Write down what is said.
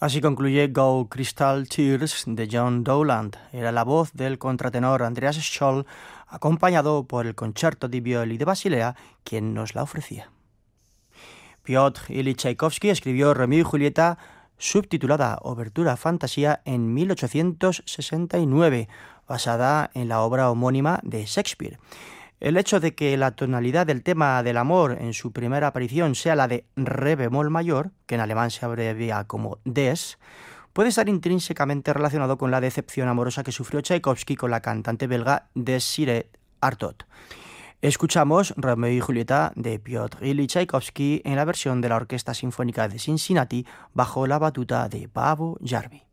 Así concluye Go Crystal Tears de John Dowland. Era la voz del contratenor Andreas Scholl, acompañado por el Concerto di Violi de Basilea, quien nos la ofrecía. Piotr Ilyich Tchaikovsky escribió Romeo y Julieta, subtitulada Obertura Fantasía, en 1869, basada en la obra homónima de Shakespeare. El hecho de que la tonalidad del tema del amor en su primera aparición sea la de re bemol mayor, que en alemán se abrevia como Des, puede estar intrínsecamente relacionado con la decepción amorosa que sufrió Tchaikovsky con la cantante belga Desirée Artot. Escuchamos Romeo y Julieta de Piotr Ilyich Tchaikovsky en la versión de la Orquesta Sinfónica de Cincinnati bajo la batuta de Paavo Järvi.